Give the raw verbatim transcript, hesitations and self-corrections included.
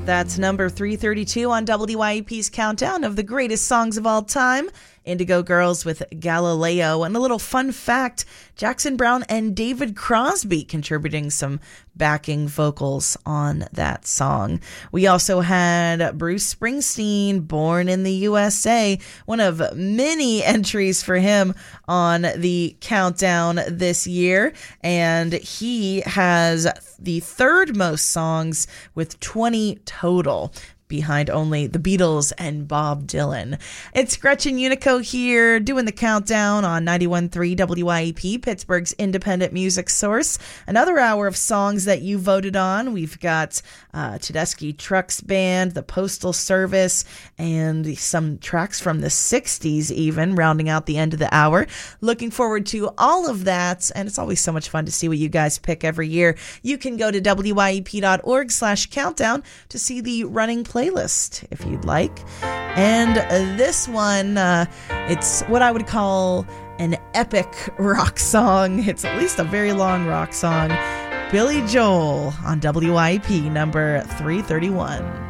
That's number three thirty-two on W Y E P's countdown of the greatest songs of all time. Indigo Girls with Galileo. And a little fun fact, Jackson Browne and David Crosby contributing some backing vocals on that song. We also had Bruce Springsteen, Born in the U S A, one of many entries for him on the countdown this year. And he has the third most songs with twenty total, behind only the Beatles and Bob Dylan. It's Gretchen Unico here doing the countdown on ninety-one point three W Y E P, Pittsburgh's independent music source. Another hour of songs that you voted on. We've got uh, Tedeschi Trucks Band, the Postal Service, and some tracks from the sixties even, rounding out the end of the hour. Looking forward to all of that, and it's always so much fun to see what you guys pick every year. You can go to W Y E P dot org slash countdown to see the running play playlist if you'd like. And uh, this one, uh, it's what I would call an epic rock song. It's at least a very long rock song. Billy Joel on W Y E P number three thirty-one.